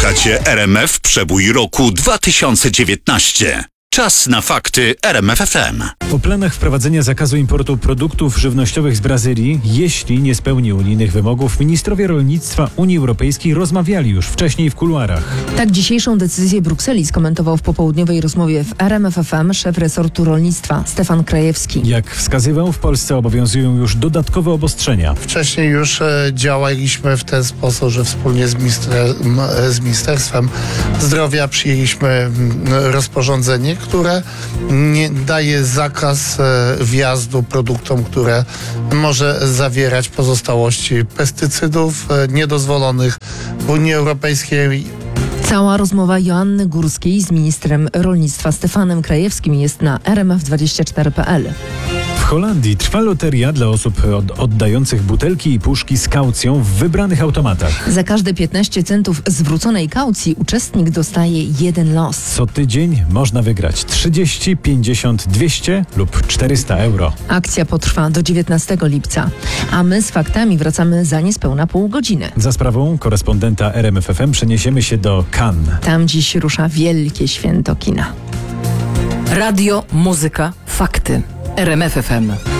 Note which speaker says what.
Speaker 1: Słuchacie RMF Przebój roku 2019. Czas na fakty RMF FM.
Speaker 2: O planach wprowadzenia zakazu importu produktów żywnościowych z Brazylii, jeśli nie spełni unijnych wymogów, ministrowie rolnictwa Unii Europejskiej rozmawiali już wcześniej w kuluarach.
Speaker 3: Tak dzisiejszą decyzję Brukseli skomentował w popołudniowej rozmowie w RMF FM szef resortu rolnictwa Stefan Krajewski.
Speaker 2: Jak wskazywał, w Polsce obowiązują już dodatkowe obostrzenia.
Speaker 4: Wcześniej już działaliśmy w ten sposób, że wspólnie z Ministerstwem Zdrowia przyjęliśmy rozporządzenie, które nie daje zakaz wjazdu produktom, które może zawierać pozostałości pestycydów niedozwolonych w Unii Europejskiej.
Speaker 3: Cała rozmowa Joanny Górskiej z ministrem rolnictwa Stefanem Krajewskim jest na rmf24.pl.
Speaker 2: W Holandii trwa loteria dla osób oddających butelki i puszki z kaucją w wybranych automatach.
Speaker 3: Za każde 15 centów zwróconej kaucji uczestnik dostaje jeden los.
Speaker 2: Co tydzień można wygrać 30, 50, 200 lub 400 euro.
Speaker 3: Akcja potrwa do 19 lipca, a my z faktami wracamy za niespełna pół godziny.
Speaker 2: Za sprawą korespondenta RMF FM przeniesiemy się do Cannes.
Speaker 3: Tam dziś rusza wielkie święto kina.
Speaker 5: Radio, muzyka, fakty. RMF FM.